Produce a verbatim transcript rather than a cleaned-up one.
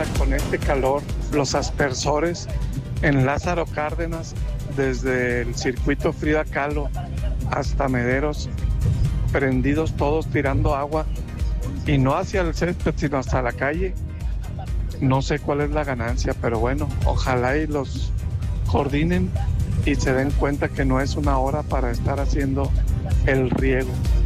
ahora con este calor, los aspersores en Lázaro Cárdenas, desde el circuito Frida Kahlo hasta Mederos, prendidos todos tirando agua, y no hacia el césped, sino hasta la calle. No sé cuál es la ganancia, pero bueno, ojalá y los coordinen y se den cuenta que no es una hora para estar haciendo el riego.